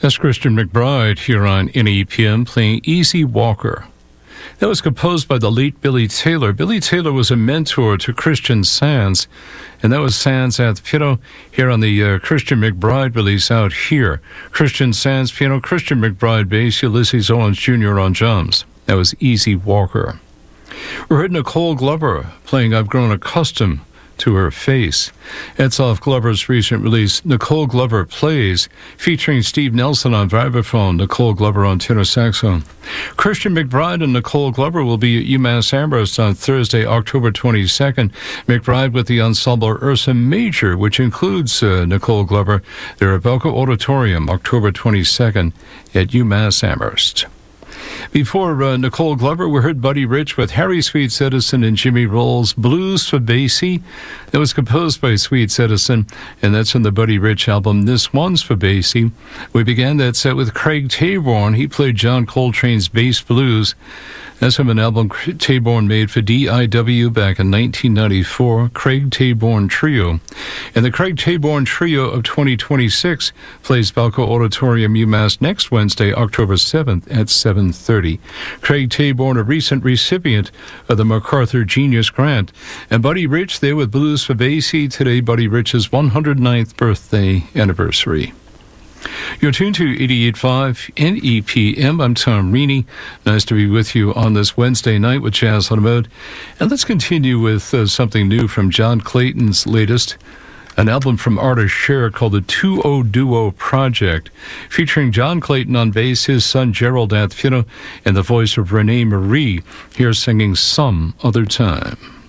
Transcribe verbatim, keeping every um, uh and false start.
That's Christian McBride here on N E P M playing Easy Walker. That was composed by the late Billy Taylor. Billy Taylor was a mentor to Christian Sands, and that was Sands at the piano here on the uh, Christian McBride release out here. Christian Sands piano, Christian McBride bass, Ulysses Owens Junior on drums. That was Easy Walker. We heard Nicole Glover playing I've Grown Accustomed to Her Face. That's off Glover's recent release, Nicole Glover Plays, featuring Steve Nelson on vibraphone, Nicole Glover on tenor saxophone. Christian McBride and Nicole Glover will be at UMass Amherst on Thursday, October twenty-second. McBride with the ensemble Ursa Major, which includes uh, Nicole Glover. They're at Belco Auditorium, October twenty-second at UMass Amherst. Before uh, Nicole Glover, we heard Buddy Rich with Harry Sweet Citizen and Jimmy Rolls, Blues for Basie. That was composed by Sweet Citizen, and that's on the Buddy Rich album, This One's for Basie. We began that set with Craig Taborn. He played John Coltrane's Bass Blues. That's from an album Taborn made for D I W back in nineteen ninety-four, Craig Taborn Trio. And the Craig Taborn Trio of twenty twenty-six plays Belco Auditorium, UMass next Wednesday, October seventh at seven thirty. Craig Taborn, a recent recipient of the MacArthur Genius Grant. And Buddy Rich there with Blues for Basie. Today, Buddy Rich's one hundred ninth birthday anniversary. You're tuned to eighty-eight point five N E P M. I'm Tom Reaney. Nice to be with you on this Wednesday night with Jazz on the Mode. And let's continue with uh, something new from John Clayton's latest, an album from artist Cher called the two oh Duo Project, featuring John Clayton on bass, his son Gerald at piano, and the voice of Renee Marie, here singing Some Other Time.